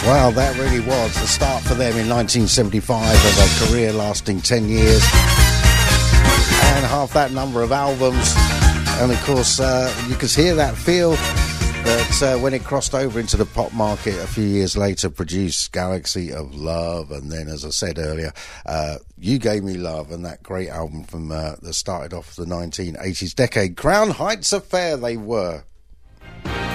Well, that really was the start for them in 1975 of a career lasting 10 years and half that number of albums. And of course, you could hear that feel that when it crossed over into the pop market a few years later, produced Galaxy of Love, and then, as I said earlier, You Gave Me Love, and that great album from that started off the 1980s decade. Crown Heights Affair they were.